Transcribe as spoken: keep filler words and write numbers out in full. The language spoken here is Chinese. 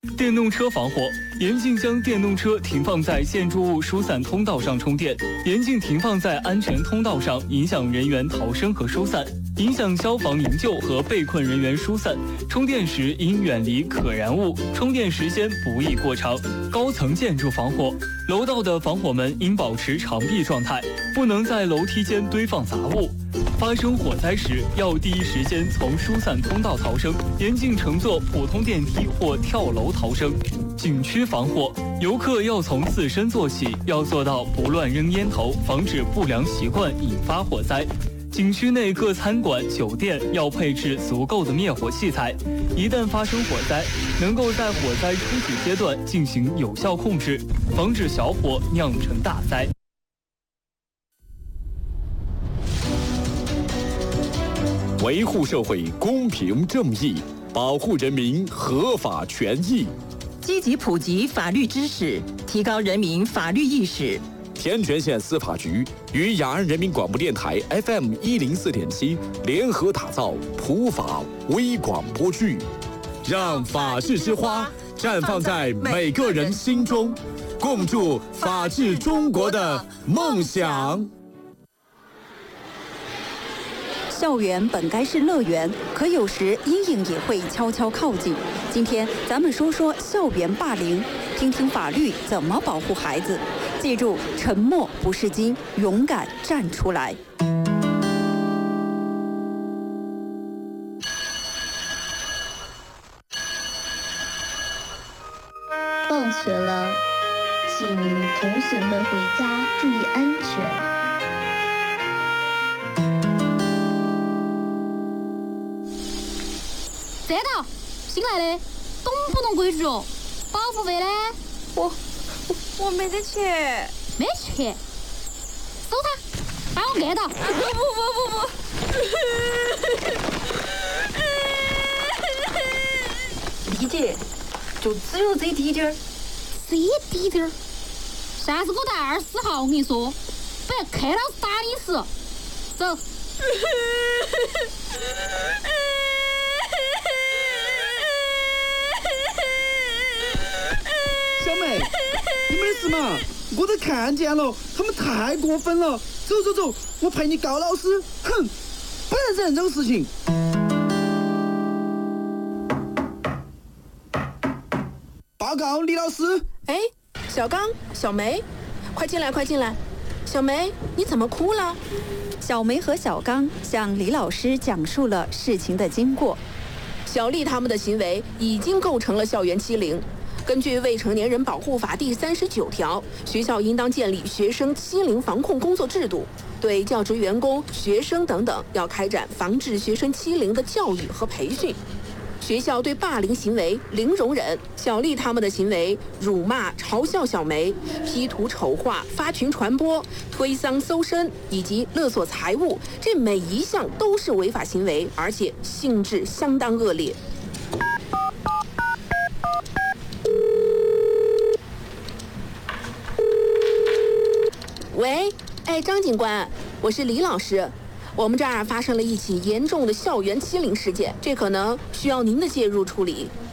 电动车防火，严禁将电动车停放在建筑物疏散通道上充电，严禁停放在安全通道上，影响人员逃生和疏散，影响消防营救和被困人员疏散。充电时应远离可燃物，充电时间不宜过长。高层建筑防火，楼道的防火门应保持长闭状态，不能在楼梯间堆放杂物。发生火灾时，要第一时间从疏散通道逃生，严禁乘坐普通电梯或跳楼逃生。景区防火，游客要从自身做起，要做到不乱扔烟头，防止不良习惯引发火灾。景区内各餐馆、酒店要配置足够的灭火器材，一旦发生火灾，能够在火灾初始阶段进行有效控制，防止小火酿成大灾。 维护社会公平正义，保护人民合法权益， 积极普及法律知识，提高人民法律意识。 天全县司法局与雅安人民广播电台 F M 一零四点七联合打造普法微广播剧，让法治之花绽放在每个人心中，共筑法治中国的梦想。 校园本该是乐园，可有时阴影也会悄悄靠近。今天咱们说说校园霸凌，听听法律怎么保护孩子。记住，沉默不是金，勇敢站出来。 放学了，请同学们回家注意安全。 这套新来的，懂不懂规矩哦？保护费呢？ 我我我没得钱。 没钱？收他，把我按到！ 不不不不不！理解，就只有这滴点儿。 这滴点儿？下次给我带二十号，我跟你说，不然看老师打你死。走。 小妹，你没事嘛？我都看见了，他们太过分了。走走走，我陪你告老师。哼，不能忍这种事情。报告李老师。 哎，小刚、小梅，快进来，快进来。小梅，你怎么哭了？ 小梅和小刚向李老师讲述了事情的经过。 小丽他们的行为已经构成了校园欺凌。根据《未成年人保护法》第三十九条，学校应当建立学生欺凌防控工作制度，对教职员工、学生等等要开展防治学生欺凌的教育和培训。学校对霸凌行为零容忍，小丽他们的行为辱骂、嘲笑小梅、P 图丑化、发群传播、推搡搜身以及勒索财物，这每一项都是违法行为，而且性质相当恶劣。喂，哎，张警官，我是李老师。我们这儿发生了一起严重的校园欺凌事件，这可能需要您的介入处理。